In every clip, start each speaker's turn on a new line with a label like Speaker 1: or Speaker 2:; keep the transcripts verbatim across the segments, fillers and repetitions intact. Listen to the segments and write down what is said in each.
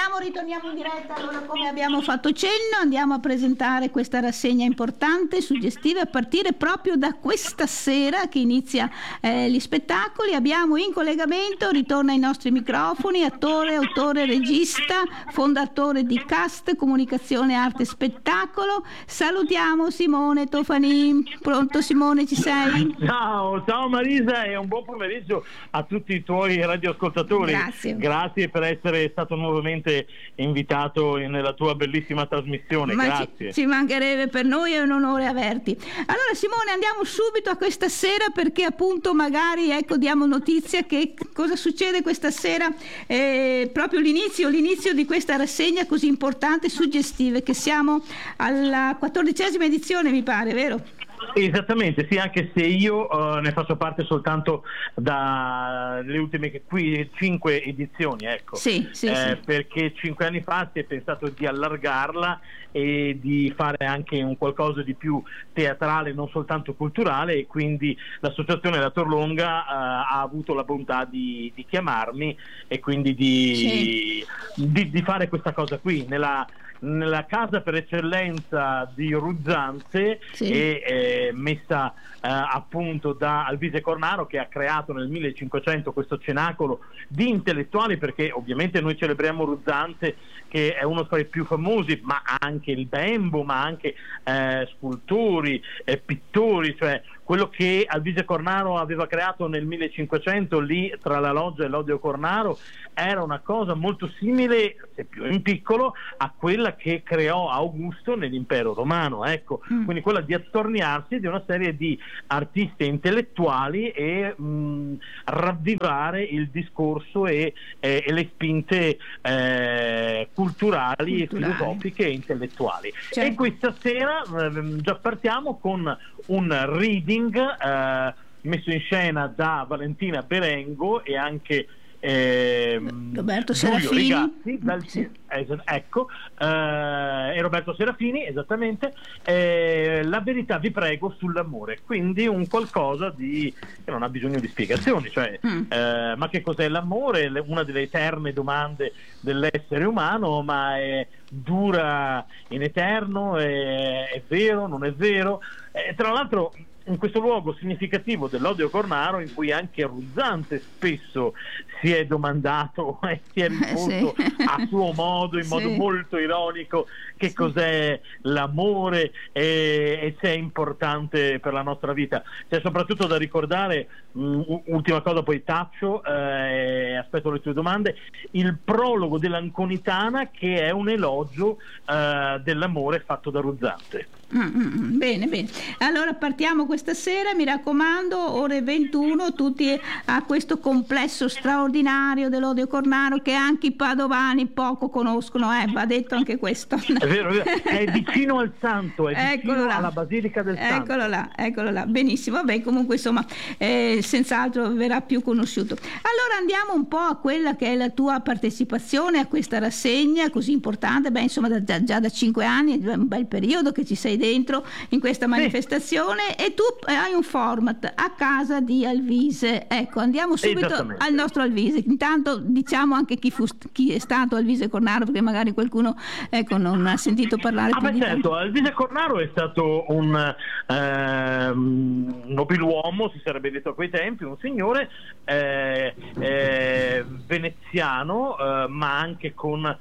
Speaker 1: Ritorniamo, ritorniamo in diretta. Allora, come abbiamo fatto cenno, andiamo a presentare questa rassegna importante, suggestiva, a partire proprio da questa sera che inizia eh, gli spettacoli. Abbiamo in collegamento, ritorna ai nostri microfoni, attore, autore, regista, fondatore di Cast, Comunicazione, Arte, Spettacolo. Salutiamo Simone Tofani. Pronto Simone, ci sei?
Speaker 2: Ciao, ciao Marisa e un buon pomeriggio a tutti i tuoi radioascoltatori.
Speaker 1: Grazie.
Speaker 2: Grazie per essere stato nuovamente invitato nella tua bellissima trasmissione.
Speaker 1: Ma
Speaker 2: Grazie.
Speaker 1: Ci, ci mancherebbe, per noi è un onore averti. Allora Simone, andiamo subito a questa sera perché appunto magari ecco diamo notizia che cosa succede questa sera, eh, proprio l'inizio, l'inizio di questa rassegna così importante, suggestive, che siamo alla quattordicesima edizione mi pare, vero?
Speaker 2: Esattamente, sì, anche se io uh, ne faccio parte soltanto dalle ultime qui cinque edizioni, ecco.
Speaker 1: Sì, sì,
Speaker 2: eh,
Speaker 1: sì.
Speaker 2: Perché cinque anni fa si è pensato di allargarla e di fare anche un qualcosa di più teatrale, non soltanto culturale, e quindi l'associazione La Torlonga uh, ha avuto la bontà di, di chiamarmi e quindi di,
Speaker 1: Sì.
Speaker 2: di, di fare questa cosa qui nella nella casa per eccellenza di Ruzzante,
Speaker 1: Sì.
Speaker 2: e eh, messa eh, appunto da Alvise Cornaro, che ha creato nel millecinquecento questo cenacolo di intellettuali, perché ovviamente noi celebriamo Ruzzante che è uno tra i più famosi, ma anche il Bembo, ma anche eh, scultori, eh, pittori, cioè quello che Alvise Cornaro aveva creato nel millecinquecento lì tra la Loggia e l'Odio Cornaro era una cosa molto simile, se più in piccolo, a quella che creò Augusto nell'impero romano, ecco. Mm. Quindi quella di attorniarsi di una serie di artisti intellettuali e mh, ravvivare il discorso e, eh, e le spinte eh, culturali, culturali e filosofiche e intellettuali. Certo. E questa sera eh, già partiamo con un reading eh, messo in scena da Valentina Berengo e anche Eh,
Speaker 1: Roberto
Speaker 2: Giulio
Speaker 1: Serafini,
Speaker 2: Rigazzi, dal, sì. eh, ecco, eh, e Roberto Serafini, esattamente. Eh, la verità vi prego sull'amore, quindi un qualcosa di che non ha bisogno di spiegazioni, cioè mm. eh, ma che cos'è l'amore? Una delle eterne domande dell'essere umano, ma è dura in eterno, è, è vero, non è vero? Eh, tra l'altro in questo luogo significativo dell'Odio Cornaro, in cui anche Ruzzante spesso si è domandato e si è risposto sì. a suo modo, in sì. modo molto ironico, che sì. cos'è l'amore e, e se è importante per la nostra vita. C'è soprattutto da ricordare, mh, ultima cosa poi taccio, eh, aspetto le tue domande, il prologo dell'Anconitana, che è un elogio eh, dell'amore fatto da Ruzzante.
Speaker 1: Mm, mm, bene, bene. Allora partiamo questa sera, mi raccomando, ore ventuno, tutti a questo complesso straordinario dell'Odio Cornaro che anche i padovani poco conoscono, eh, va detto anche questo.
Speaker 2: È vero, è, vero. È vicino al Santo, è vicino alla Basilica del Santo.
Speaker 1: Eccolo là, eccolo là, benissimo. Vabbè, comunque insomma, eh, senz'altro verrà più conosciuto. Allora andiamo un po' a quella che è la tua partecipazione a questa rassegna così importante. Beh, insomma, da, già, già da cinque anni, è un bel periodo che ci sei dentro in questa manifestazione, sì. E tu hai un format a casa di Alvise. Ecco, andiamo subito al nostro Alvise. Intanto diciamo anche chi, fu, chi è stato Alvise Cornaro, perché magari qualcuno ecco, non ha sentito parlare
Speaker 2: ah,
Speaker 1: più
Speaker 2: beh,
Speaker 1: di
Speaker 2: certo, Alvise Cornaro è stato un eh, nobiluomo, si sarebbe detto a quei tempi, un signore eh, eh, veneziano, eh, ma anche con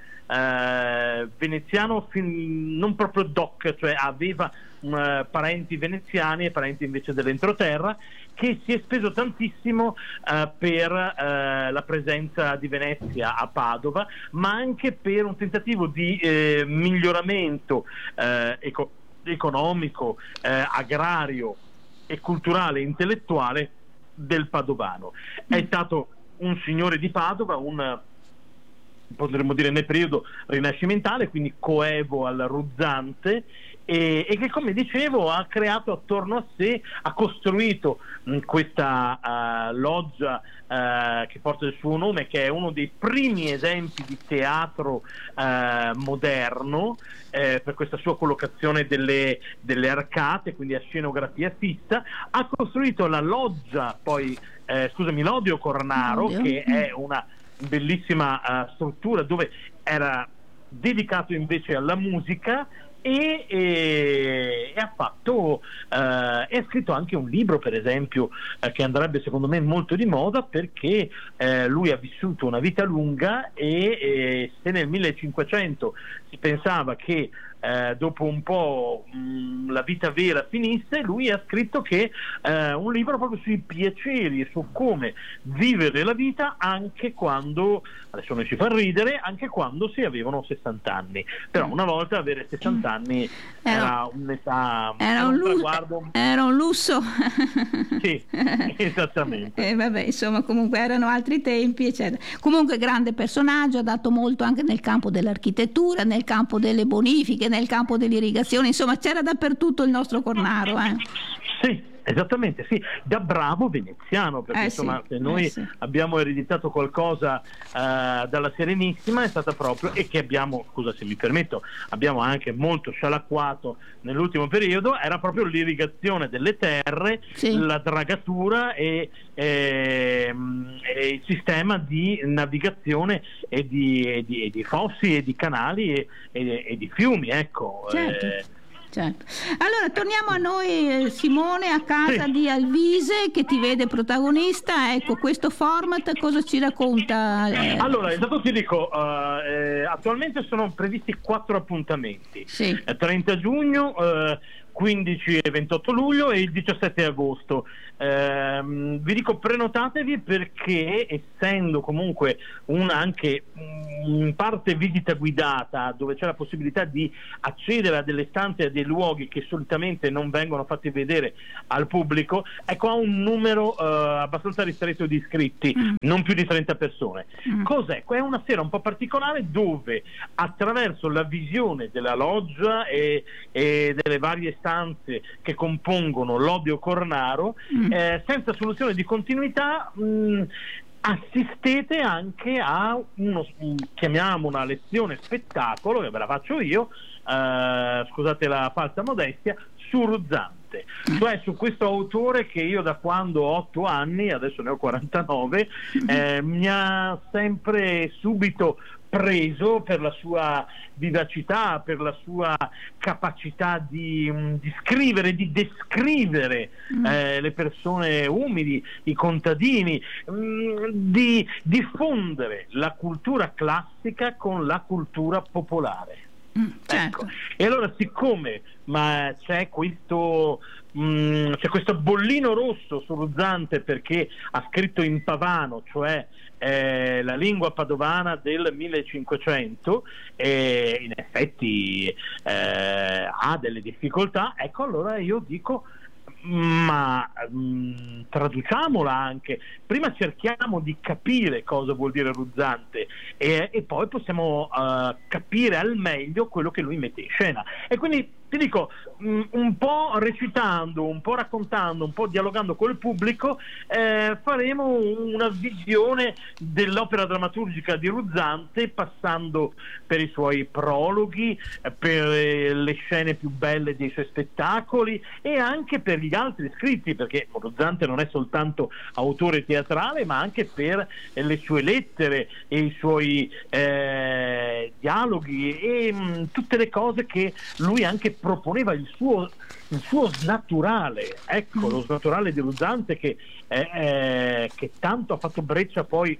Speaker 2: Uh, veneziano fin, non proprio doc, cioè aveva uh, parenti veneziani e parenti invece dell'entroterra, che si è speso tantissimo uh, per uh, la presenza di Venezia a Padova, ma anche per un tentativo di eh, miglioramento uh, eco- economico, uh, agrario e culturale e intellettuale del padovano. Mm. È stato un signore di Padova, un potremmo dire nel periodo rinascimentale, quindi coevo al Ruzzante, e, e che, come dicevo, ha creato attorno a sé, ha costruito mh, questa uh, loggia uh, che porta il suo nome, che è uno dei primi esempi di teatro uh, moderno, eh, per questa sua collocazione delle, delle arcate, quindi a scenografia fissa. Ha costruito la loggia, poi eh, scusami, l'Odio Cornaro, che è una bellissima uh, struttura dove era dedicato invece alla musica e, e, e ha fatto eh, e ha scritto anche un libro, per esempio, eh, che andrebbe secondo me molto di moda, perché eh, lui ha vissuto una vita lunga e, e se nel millecinquecento si pensava che Eh, dopo un po' mh, la vita vera finisse, lui ha scritto che eh, un libro proprio sui piaceri e su come vivere la vita anche quando, adesso noi ci fa ridere, anche quando si avevano sessanta anni, però una volta avere sessanta anni era, era un'età,
Speaker 1: era,
Speaker 2: era
Speaker 1: un,
Speaker 2: un
Speaker 1: lu-
Speaker 2: traguardo.
Speaker 1: Era un lusso.
Speaker 2: Sì, esattamente.
Speaker 1: Eh, vabbè, insomma, comunque erano altri tempi, eccetera. Comunque grande personaggio, ha dato molto anche nel campo dell'architettura, nel campo delle bonifiche, nel campo dell'irrigazione, insomma c'era dappertutto il nostro Cornaro. Eh.
Speaker 2: Sì, esattamente, sì, da bravo veneziano, perché
Speaker 1: eh
Speaker 2: insomma
Speaker 1: sì,
Speaker 2: se noi
Speaker 1: eh sì.
Speaker 2: abbiamo ereditato qualcosa uh, dalla Serenissima è stata proprio, e che abbiamo, scusa se mi permetto, abbiamo anche molto scialacquato nell'ultimo periodo, era proprio l'irrigazione delle terre,
Speaker 1: sì.
Speaker 2: la dragatura e, e, e il sistema di navigazione e di, e di, e di fossi e di canali e, e, e di fiumi, ecco.
Speaker 1: Certo.
Speaker 2: Eh,
Speaker 1: Certo. Allora torniamo a noi, Simone, a casa
Speaker 2: sì.
Speaker 1: di Alvise, che ti vede protagonista. Ecco, questo format cosa ci racconta? Eh...
Speaker 2: Allora, intanto ti dico, uh, eh, attualmente sono previsti quattro appuntamenti,
Speaker 1: sì.
Speaker 2: eh, trenta giugno, uh, quindici e ventotto luglio e il diciassette agosto. Eh, vi dico, prenotatevi, perché essendo comunque una anche in parte visita guidata, dove c'è la possibilità di accedere a delle stanze e a dei luoghi che solitamente non vengono fatti vedere al pubblico, ecco, ha un numero eh, abbastanza ristretto di iscritti, mm. non più di trenta persone. Mm. Cos'è? È una sera un po' particolare, dove attraverso la visione della loggia e, e delle varie stanze che compongono l'Odio Cornaro, mm. eh, senza soluzione di continuità, mh, assistete anche a uno, chiamiamo una lezione spettacolo, che ve la faccio io, eh, scusate la falsa modestia, su Ruzzante, cioè su questo autore che io da quando ho otto anni, adesso ne ho quarantanove, eh, mi ha sempre subito preso per la sua vivacità, per la sua capacità di, di scrivere, di descrivere mm. eh, le persone umili, i contadini, mh, di diffondere la cultura classica con la cultura popolare.
Speaker 1: Mm, certo.
Speaker 2: Ecco. E allora, siccome ma c'è questo mh, c'è questo bollino rosso su Ruzzante, perché ha scritto in pavano, cioè eh, la lingua padovana del millecinquecento, e in effetti eh, ha delle difficoltà, ecco, allora io dico, ma mh, traduciamola anche, prima cerchiamo di capire cosa vuol dire Ruzzante e, e poi possiamo uh, capire al meglio quello che lui mette in scena. E quindi ti dico, mh, un po' recitando, un po' raccontando, un po' dialogando col pubblico, eh, faremo una visione dell'opera drammaturgica di Ruzzante, passando per i suoi prologhi, eh, per eh, le scene più belle dei suoi spettacoli e anche per gli altri scritti, perché Ruzzante non è soltanto autore teatrale, ma anche per eh, le sue lettere e i suoi eh, dialoghi e mh, tutte le cose che lui anche proponeva, il suo, il suo snaturale, ecco, lo snaturale di Ruzzante che, eh, eh, che tanto ha fatto breccia poi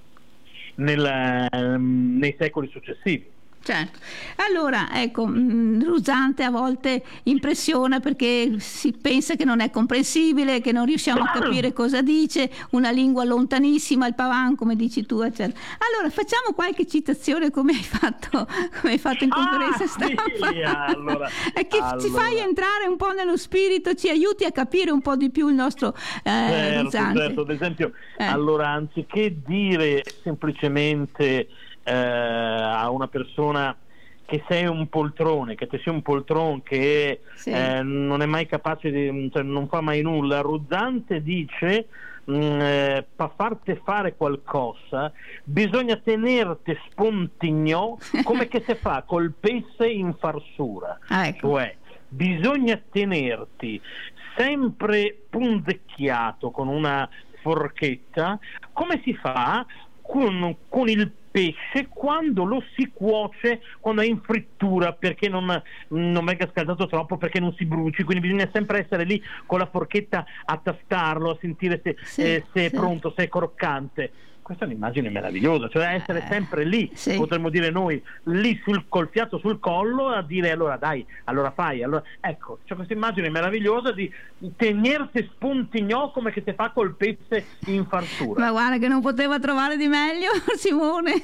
Speaker 2: nel, um, nei secoli successivi.
Speaker 1: Certo. Allora, ecco, mh, Ruzzante a volte impressiona perché si pensa che non è comprensibile, che non riusciamo a capire cosa dice, una lingua lontanissima, il pavan, come dici tu, eccetera. Allora, facciamo qualche citazione come hai fatto, come hai fatto in conferenza
Speaker 2: ah,
Speaker 1: stampa.
Speaker 2: Sì, allora,
Speaker 1: e che
Speaker 2: allora.
Speaker 1: ci fai entrare un po' nello spirito, ci aiuti a capire un po' di più il nostro eh,
Speaker 2: certo,
Speaker 1: Ruzzante.
Speaker 2: Certo, ad esempio,
Speaker 1: eh.
Speaker 2: allora, anziché dire semplicemente Eh, a una persona che sei un poltrone, che te sei un poltron, che
Speaker 1: sì.
Speaker 2: eh, non è mai capace di, cioè, non fa mai nulla, Ruzzante dice mh, eh, per farti fare qualcosa bisogna tenerte spontignò come che si fa col pesse in farsura,
Speaker 1: ah, ecco.
Speaker 2: Cioè bisogna tenerti sempre punzecchiato con una forchetta, come si fa con, con il pesce quando lo si cuoce, quando è in frittura, perché non, non venga scaldato troppo, perché non si bruci, quindi bisogna sempre essere lì con la forchetta a tastarlo, a sentire se,
Speaker 1: sì,
Speaker 2: eh, se è
Speaker 1: sì.
Speaker 2: pronto, se è croccante. Questa è un'immagine meravigliosa, cioè essere sempre lì,
Speaker 1: sì.
Speaker 2: potremmo dire noi, lì sul, col fiato sul collo, a dire allora dai, allora fai, allora... ecco, c'è questa immagine meravigliosa di tenersi spuntignò come che si fa col pesce in fartura.
Speaker 1: Ma guarda che non poteva trovare di meglio Simone.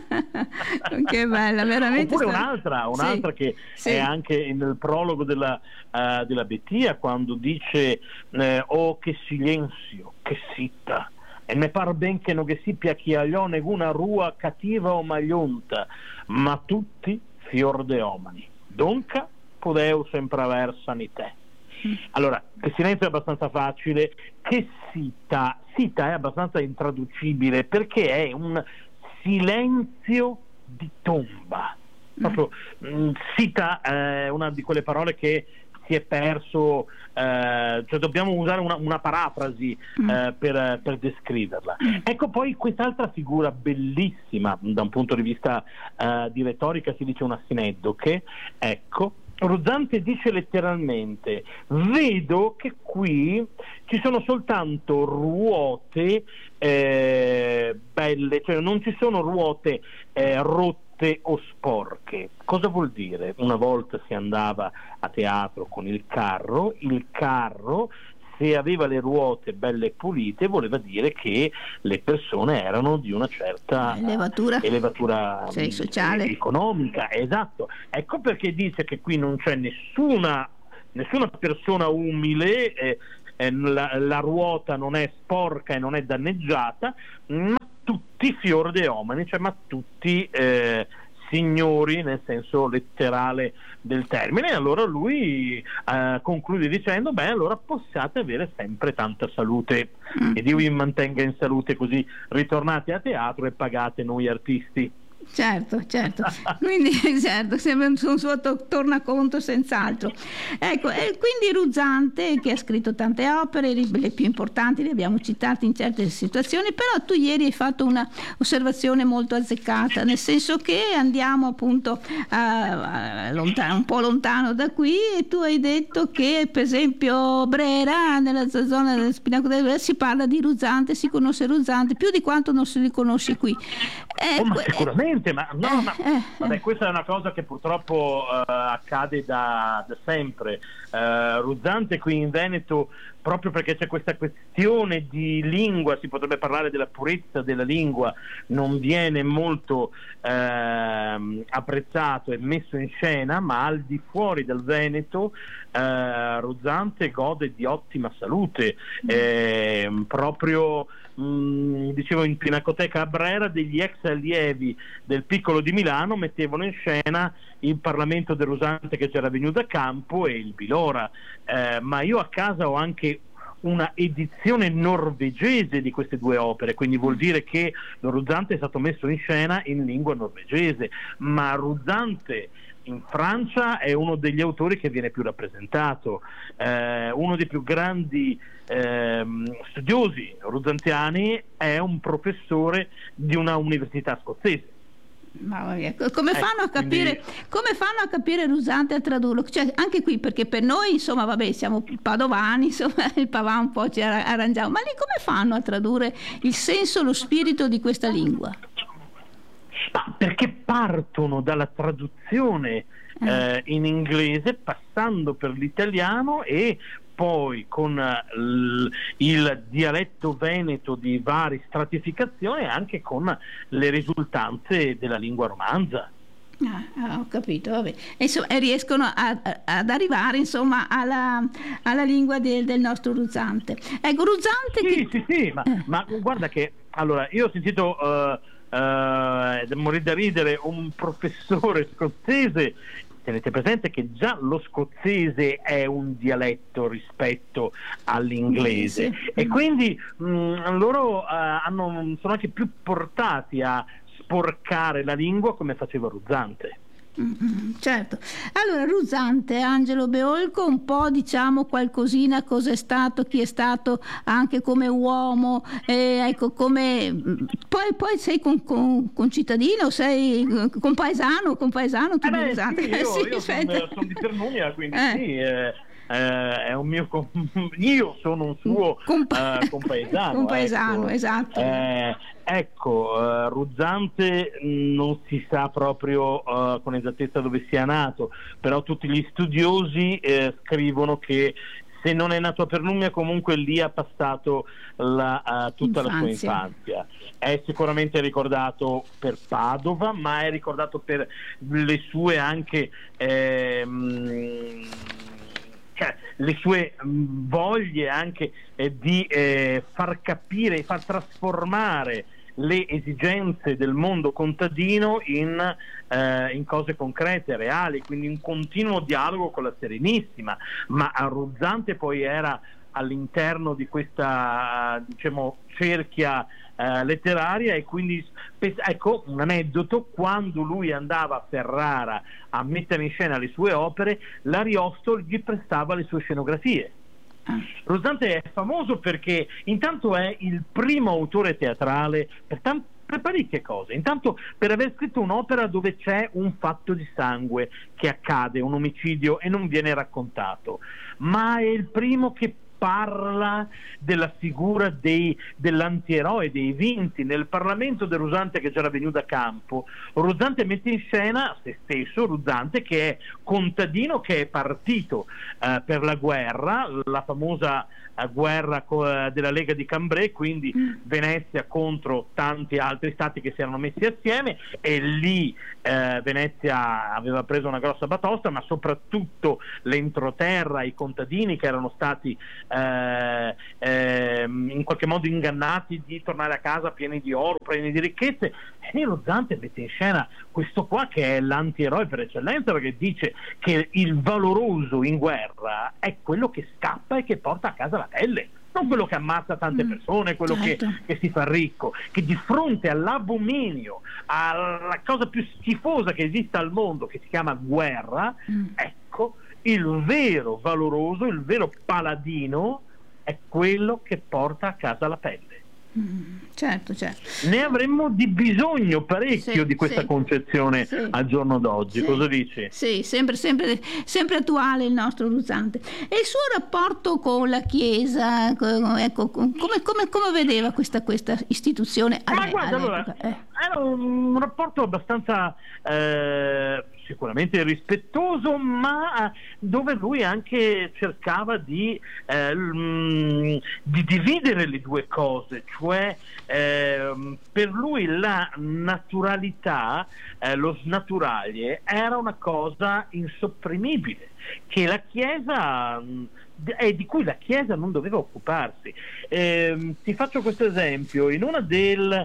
Speaker 1: Che bella, veramente.
Speaker 2: Oppure
Speaker 1: sta...
Speaker 2: un'altra, un'altra sì, che sì. è anche nel prologo della, uh, della Bettia, quando dice eh, oh che silenzio, che sitta, e me par ben che non che si piacchiagliò neguna rua cattiva o maglionta, ma tutti fior de omani, donca podeu sempre aver sanità. Allora, che silenzio è abbastanza facile, che sita, sita è abbastanza intraducibile perché è un silenzio di tomba. Proprio, mh, sita è una di quelle parole che si è perso, eh, cioè dobbiamo usare una, una parafrasi eh, per, per descriverla. Ecco poi quest'altra figura bellissima da un punto di vista eh, di retorica, si dice una sineddoche, ecco, Ruzzante dice letteralmente: vedo che qui ci sono soltanto ruote eh, belle, cioè non ci sono ruote eh, rotte o sporche. Cosa vuol dire? Una volta si andava a teatro con il carro, il carro se aveva le ruote belle e pulite voleva dire che le persone erano di una certa
Speaker 1: elevatura,
Speaker 2: elevatura
Speaker 1: sì, sociale,
Speaker 2: economica, esatto. Ecco perché dice che qui non c'è nessuna nessuna persona umile, eh, eh, la, la ruota non è sporca e non è danneggiata, ma tutti fior de omani, cioè ma tutti eh, signori nel senso letterale del termine. E allora lui eh, conclude dicendo: beh, allora possiate avere sempre tanta salute, mm. e Dio vi mantenga in salute, così ritornate a teatro e pagate noi artisti.
Speaker 1: Certo, certo, quindi certo, sembra un suo to- tornaconto senz'altro. Ecco, e quindi Ruzzante, che ha scritto tante opere, le più importanti le abbiamo citate in certe situazioni, però tu ieri hai fatto una osservazione molto azzeccata, nel senso che andiamo appunto a, a lontano, un po' lontano da qui, e tu hai detto che per esempio Brera, nella zona del Spinaco del Brera, si parla di Ruzzante, si conosce Ruzzante più di quanto non si riconosce qui.
Speaker 2: Oh, ma sicuramente, ma no, ma vabbè, questa è una cosa che purtroppo uh, accade da, da sempre. Uh, Ruzzante qui in Veneto, proprio perché c'è questa questione di lingua, si potrebbe parlare della purezza della lingua, non viene molto uh, apprezzato e messo in scena, ma al di fuori del Veneto uh, Ruzzante gode di ottima salute, mm. eh, proprio mh, dicevo in Pinacoteca a Brera degli ex allievi del Piccolo di Milano mettevano in scena il Parlamento del Ruzzante che c'era venuto da campo e il Bilora, eh, ma io a casa ho anche una edizione norvegese di queste due opere, quindi vuol dire che lo Ruzzante è stato messo in scena in lingua norvegese, ma Ruzzante in Francia è uno degli autori che viene più rappresentato, eh, uno dei più grandi eh, studiosi ruzzantiani è un professore di una università scozzese.
Speaker 1: Mamma mia, come fanno
Speaker 2: ecco,
Speaker 1: a capire
Speaker 2: quindi...
Speaker 1: come fanno a capire Ruzzante, a tradurlo? Cioè, anche qui, perché per noi insomma vabbè siamo padovani, insomma il Pavà un po' ci arrangiamo, ma lì come fanno a tradurre il senso, lo spirito di questa lingua?
Speaker 2: Ma perché partono dalla traduzione eh, in inglese, passando per l'italiano e poi con l, il dialetto veneto di varie stratificazioni, anche con le risultanze della lingua romanza.
Speaker 1: Ah, ho capito, vabbè. Insomma, e riescono a, a, ad arrivare insomma alla, alla lingua del, del nostro Ruzzante. Ecco, Ruzzante
Speaker 2: sì,
Speaker 1: che...
Speaker 2: sì, sì, ma, eh. ma guarda che allora io ho sentito uh, uh, morire da ridere un professore scozzese. Tenete presente che già lo scozzese è un dialetto rispetto all'inglese, sì. E quindi mh, loro uh, hanno, sono anche più portati a sporcare la lingua come faceva Ruzzante.
Speaker 1: Mm, certo. Allora, Ruzzante, Angelo Beolco, un po' diciamo qualcosina, cosa è stato, chi è stato anche come uomo, eh, ecco, come poi, poi sei con, con, con cittadino, sei compaesano, compaesano tu
Speaker 2: Eh
Speaker 1: di
Speaker 2: beh,
Speaker 1: Ruzzante?
Speaker 2: sì, io,
Speaker 1: Eh, sì,
Speaker 2: io sono son di Ternunia, quindi
Speaker 1: eh.
Speaker 2: sì, eh, eh, è un mio com- io sono un suo
Speaker 1: Compa-
Speaker 2: eh, compaesano,
Speaker 1: compaesano,
Speaker 2: ecco.
Speaker 1: esatto.
Speaker 2: Eh, ecco, eh, Ruzzante non si sa proprio eh, con esattezza dove sia nato, però tutti gli studiosi eh, scrivono che se non è nato a Pernumia comunque lì ha passato la, uh, tutta
Speaker 1: Infanzia.
Speaker 2: la sua infanzia. È sicuramente ricordato per Padova, ma è ricordato per le sue anche ehm, cioè, le sue mh, voglie anche eh, di eh, far capire e far trasformare le esigenze del mondo contadino in, eh, in cose concrete, reali, quindi un continuo dialogo con la Serenissima, ma Ruzzante poi era all'interno di questa, diciamo, cerchia eh, letteraria, e quindi ecco un aneddoto: quando lui andava a Ferrara a mettere in scena le sue opere, l'Ariosto gli prestava le sue scenografie. Ruzzante è famoso perché intanto è il primo autore teatrale per, tam- per parecchie cose. Intanto per aver scritto un'opera dove c'è un fatto di sangue che accade, un omicidio, e non viene raccontato, ma è il primo che parla della figura dei, dell'antieroe, dei vinti. Nel Parlamento del Ruzzante, che c'era venuto da campo, Ruzzante mette in scena se stesso, Ruzzante che è contadino, che è partito eh, per la guerra, la famosa eh, guerra co- della Lega di Cambrai, quindi mm. Venezia contro tanti altri stati che si erano messi assieme, e lì eh, Venezia aveva preso una grossa batosta, ma soprattutto l'entroterra, i contadini che erano stati Eh, eh, in qualche modo ingannati di tornare a casa pieni di oro, pieni di ricchezze. E Ruzzante mette in scena questo qua che è l'antieroe per eccellenza, perché dice che il valoroso in guerra è quello che scappa e che porta a casa la pelle, non quello che ammazza tante persone, quello
Speaker 1: certo.
Speaker 2: che, che si fa ricco, che di fronte all'abominio, alla cosa più schifosa che esista al mondo, che si chiama guerra, mm. ecco, il vero valoroso, il vero paladino è quello che porta a casa la pelle.
Speaker 1: Mm, certo, certo.
Speaker 2: Ne avremmo di bisogno parecchio
Speaker 1: sì,
Speaker 2: di questa
Speaker 1: sì,
Speaker 2: concezione
Speaker 1: sì,
Speaker 2: al giorno d'oggi.
Speaker 1: Sì,
Speaker 2: cosa dici?
Speaker 1: Sì, sempre, sempre, sempre attuale il nostro Ruzzante. E il suo rapporto con la Chiesa, ecco, come, come, come vedeva questa, questa istituzione
Speaker 2: Ma guarda, allora,
Speaker 1: eh.
Speaker 2: era un rapporto abbastanza eh, sicuramente rispettoso, ma dove lui anche cercava di, eh, di dividere le due cose, cioè eh, per lui la naturalità, eh, lo snaturale era una cosa insopprimibile, che la Chiesa e di cui la Chiesa non doveva occuparsi. Eh, ti faccio questo esempio: in una del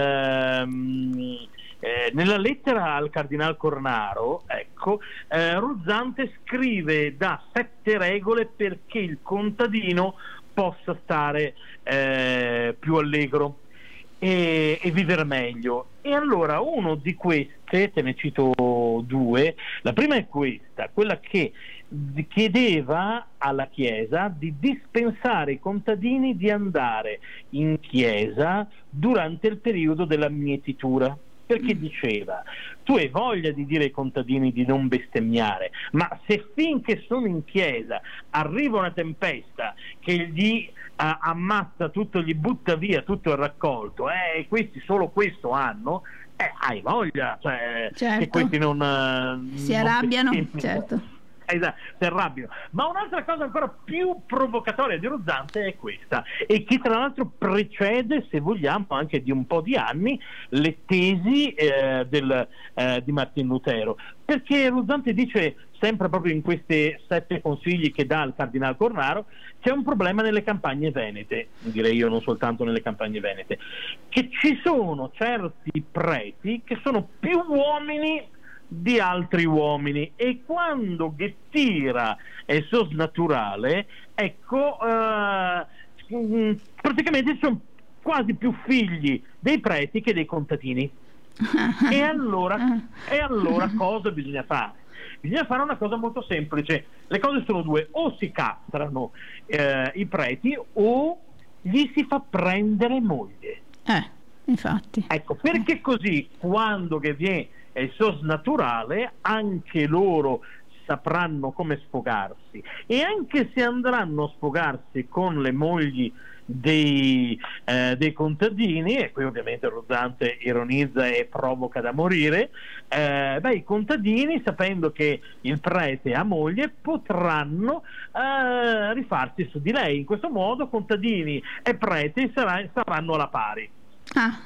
Speaker 2: ehm, eh, nella lettera al Cardinal Cornaro, ecco, eh, Ruzzante scrive da sette regole perché il contadino possa stare eh, più allegro e, e vivere meglio. E allora uno di queste, te ne cito due. La prima è questa, quella che chiedeva alla Chiesa di dispensare ai contadini di andare in chiesa durante il periodo della mietitura, perché diceva: tu hai voglia di dire ai contadini di non bestemmiare, ma se finché sono in chiesa arriva una tempesta che gli uh, ammazza tutto, gli butta via tutto il raccolto, eh, e questi solo questo hanno, eh, hai voglia, cioè,
Speaker 1: certo.
Speaker 2: che questi non uh,
Speaker 1: si arrabbiano, certo.
Speaker 2: Esatto, si arrabbiano. Ma un'altra cosa ancora più provocatoria di Ruzzante è questa, e che tra l'altro precede, se vogliamo, anche di un po' di anni, le tesi eh, del, eh, di Martin Lutero, perché Ruzzante dice sempre, proprio in questi sette consigli che dà al Cardinal Cornaro, c'è un problema nelle campagne venete, direi io non soltanto nelle campagne venete, che ci sono certi preti che sono più uomini di altri uomini, e quando Ghettira è il suo snaturale, ecco, eh, praticamente sono quasi più figli dei preti che dei contadini. E allora, e allora cosa bisogna fare? Bisogna fare una cosa molto semplice. Le cose sono due: o si castrano eh, i preti, o gli si fa prendere moglie.
Speaker 1: Eh, infatti.
Speaker 2: Ecco, perché così quando che viene il sos naturale, anche loro sapranno come sfogarsi, e anche se andranno a sfogarsi con le mogli dei, eh, dei contadini, e qui ovviamente Ruzzante ironizza e provoca da morire, eh, beh, i contadini, sapendo che il prete ha moglie, potranno eh, rifarsi su di lei. In questo modo contadini e preti sarà, saranno alla pari.
Speaker 1: Ah.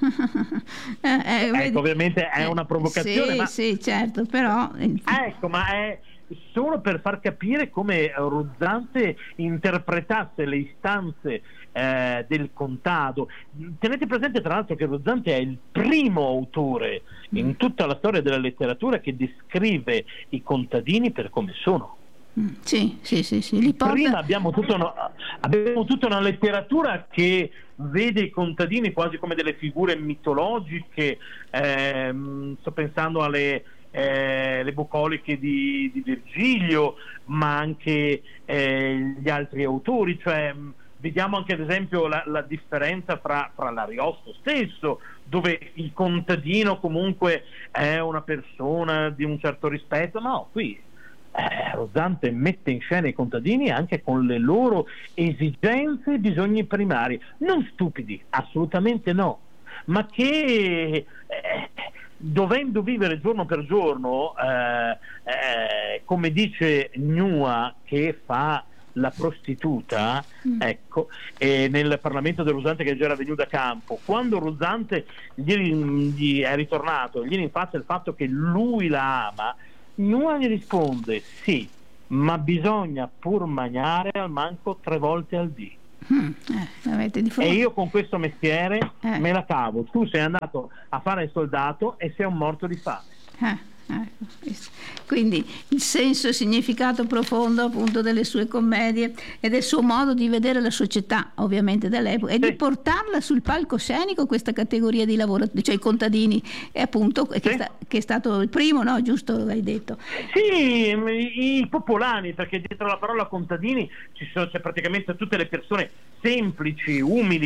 Speaker 1: eh, eh,
Speaker 2: ecco, ovviamente è una provocazione,
Speaker 1: sì,
Speaker 2: ma...
Speaker 1: sì, certo, però
Speaker 2: ecco, ma è solo per far capire come Ruzzante interpretasse le istanze eh, del contado. Tenete presente tra l'altro che Ruzzante è il primo autore in tutta la storia della letteratura che descrive i contadini per come sono.
Speaker 1: Sì, sì, sì, sì. Li porta...
Speaker 2: Prima abbiamo tutta, una, abbiamo tutta una letteratura che vede i contadini quasi come delle figure mitologiche, eh, sto pensando alle eh, le bucoliche di, di Virgilio, ma anche eh, gli altri autori, cioè vediamo anche ad esempio la, la differenza fra, fra l'Ariosto stesso, dove il contadino comunque è una persona di un certo rispetto. No, qui Eh, Ruzzante mette in scena i contadini anche con le loro esigenze e bisogni primari, non stupidi, assolutamente no, ma che eh, dovendo vivere giorno per giorno, eh, eh, come dice Gnua che fa la prostituta, mm. ecco, e nel Parlamento del Ruzzante che già era venuto a campo, quando Ruzzante gli, gli è ritornato, gli rinfaccia il fatto che lui la ama, Gnua gli risponde: sì, ma bisogna pur mangiare al manco tre volte al dì.
Speaker 1: Mm, eh, avete di
Speaker 2: e io con questo mestiere
Speaker 1: eh.
Speaker 2: me la cavo. Tu sei andato a fare il soldato e sei un morto di fame.
Speaker 1: Eh. Ecco, quindi il senso e il significato profondo appunto delle sue commedie e del suo modo di vedere la società ovviamente dell'epoca e sì. di portarla sul palcoscenico questa categoria di lavoratori, cioè i contadini, e appunto sì. che, sta, che è stato il primo, no? Giusto, hai detto?
Speaker 2: Sì, i popolani, perché dietro la parola contadini ci sono, c'è praticamente tutte le persone semplici, umili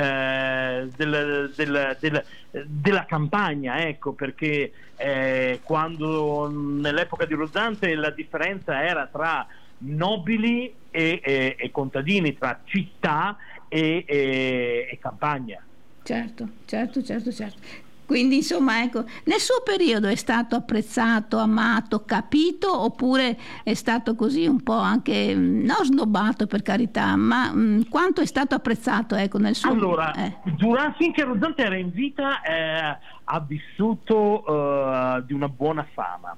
Speaker 2: eh, del, del, del, della campagna, ecco, perché eh, quando nell'epoca di Ruzzante la differenza era tra nobili e, e, e contadini, tra città e, e, e campagna.
Speaker 1: Certo, certo, certo, certo. Quindi insomma, ecco, nel suo periodo è stato apprezzato, amato, capito, oppure è stato così un po' anche, non snobbato per carità, ma mh, quanto è stato apprezzato, ecco, nel suo...
Speaker 2: Allora,
Speaker 1: eh.
Speaker 2: durante, finché Ruzzante era in vita eh, ha vissuto uh, di una buona fama.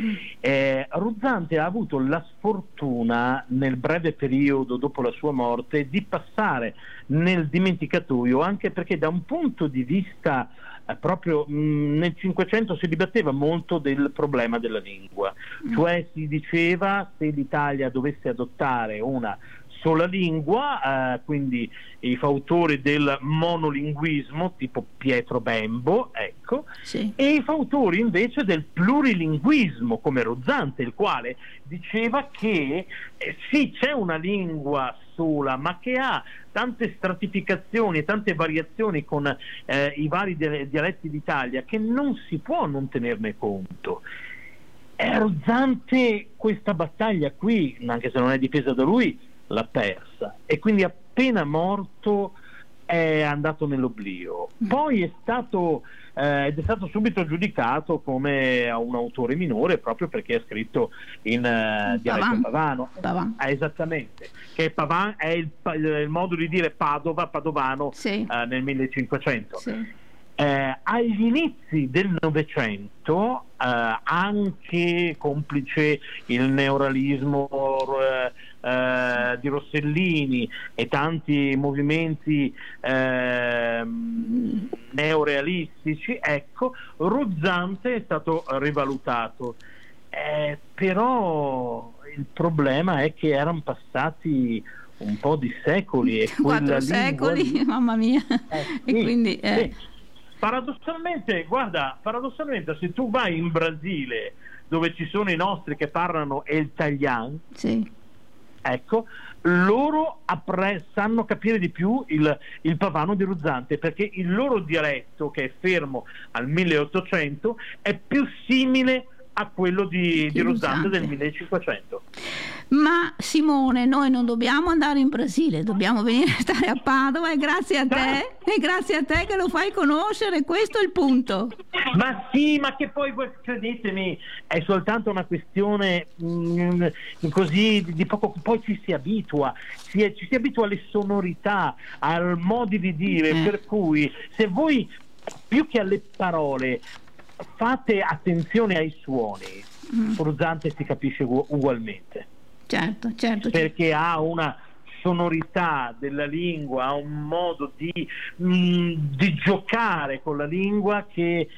Speaker 2: Eh, Ruzzante ha avuto la sfortuna nel breve periodo dopo la sua morte di passare nel dimenticatoio, anche perché da un punto di vista eh, proprio mh, nel Cinquecento si dibatteva molto del problema della lingua, cioè si diceva se l'Italia dovesse adottare una sola lingua, eh, quindi i fautori del monolinguismo tipo Pietro Bembo, ecco,
Speaker 1: sì.
Speaker 2: e i fautori invece del plurilinguismo come Ruzzante, il quale diceva che eh, sì, c'è una lingua sola, ma che ha tante stratificazioni e tante variazioni con eh, i vari dialetti d'Italia che non si può non tenerne conto. E Ruzzante questa battaglia qui, anche se non è difesa da lui, l'ha persa, e quindi appena morto è andato nell'oblio. Poi è stato eh, ed è stato subito giudicato come un autore minore proprio perché ha scritto in uh, dialetto pavano.
Speaker 1: Pavan.
Speaker 2: Ah, esattamente, che Pavan è il, il modo di dire Padova, padovano,
Speaker 1: sì.
Speaker 2: uh, nel millecinquecento.
Speaker 1: Sì.
Speaker 2: Eh, agli inizi del Novecento, eh, anche complice il neorealismo eh, eh, di Rossellini e tanti movimenti eh, neorealistici, ecco, Ruzzante è stato rivalutato. Eh, però il problema è che erano passati un po' di secoli e
Speaker 1: quattro
Speaker 2: quella
Speaker 1: secoli,
Speaker 2: lingua...
Speaker 1: mamma mia,
Speaker 2: eh,
Speaker 1: e
Speaker 2: sì,
Speaker 1: quindi eh.
Speaker 2: sì. paradossalmente, guarda, paradossalmente se tu vai in Brasile dove ci sono i nostri che parlano il italiano,
Speaker 1: sì.
Speaker 2: ecco, loro appre- sanno capire di più il, il pavano di Ruzzante, perché il loro dialetto, che è fermo al milleottocento, è più simile a quello di, di Ruzzante del millecinquecento.
Speaker 1: Ma Simone, noi non dobbiamo andare in Brasile, dobbiamo venire a stare a Padova, e grazie a te, e grazie a te che lo fai conoscere, questo è il punto.
Speaker 2: Ma sì, ma che poi, credetemi, è soltanto una questione mh, così di poco, poi ci si abitua, si è, ci si abitua alle sonorità, al modi di dire, eh. per cui se voi più che alle parole fate attenzione ai suoni, mm. Ruzzante si capisce ugu- ugualmente.
Speaker 1: Certo, certo.
Speaker 2: Perché ha una sonorità della lingua, ha un modo di, mh, di giocare con la lingua che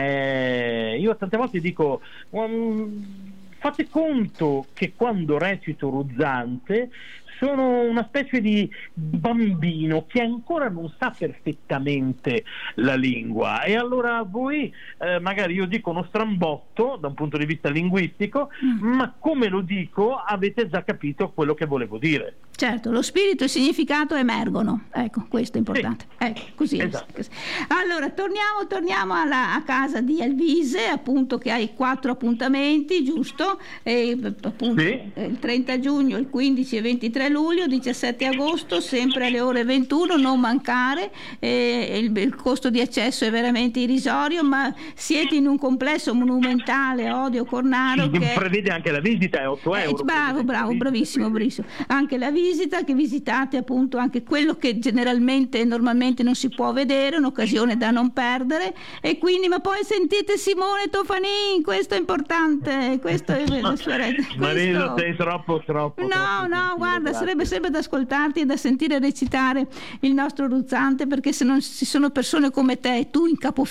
Speaker 2: eh, io tante volte dico um, fate conto che quando recito Ruzzante sono una specie di bambino che ancora non sa perfettamente la lingua, e allora voi eh, magari io dico uno strambotto da un punto di vista linguistico, mm. ma come lo dico avete già capito quello che volevo dire.
Speaker 1: Certo, lo spirito e il significato emergono, ecco, questo è importante. Sì. Ecco, così.
Speaker 2: Esatto.
Speaker 1: Così. Allora, torniamo, torniamo alla, a casa di Elvise, appunto, che hai quattro appuntamenti, giusto? E, appunto, sì. Il trenta giugno, il quindici e ventitré luglio, diciassette agosto, sempre alle ore ventuno, non mancare. E il, il costo di accesso è veramente irrisorio, ma siete in un complesso monumentale, Odio Cornaro.
Speaker 2: Sì,
Speaker 1: che
Speaker 2: prevede anche la visita, è otto euro.
Speaker 1: Eh, bravo, bravo, bravissimo, bravissimo. Anche la visita visita, che visitate appunto anche quello che generalmente normalmente non si può vedere, un'occasione da non perdere. E quindi, ma poi sentite Simone Tofanin, questo è importante, questo è
Speaker 2: Marisa, sei troppo troppo
Speaker 1: no
Speaker 2: troppo
Speaker 1: no
Speaker 2: gentile,
Speaker 1: guarda,
Speaker 2: grazie.
Speaker 1: sarebbe sempre da ascoltarti e da sentire recitare il nostro Ruzzante, perché se non ci sono persone come te e tu in capofila